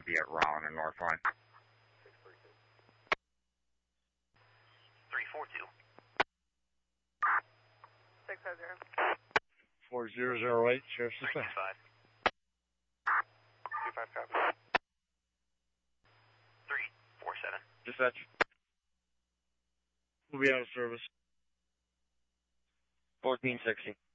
be at Rollin and North Line. 342. 600. 4008, Sheriff's Dispatch. 325. 25 copy. 347. Dispatch. We'll be out of service. 1460.